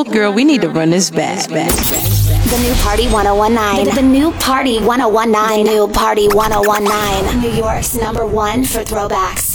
cool. Girl, we need to run this back. The new Party 1019. The new Party 1019. The new Party 1019. New York's #1 for throwbacks.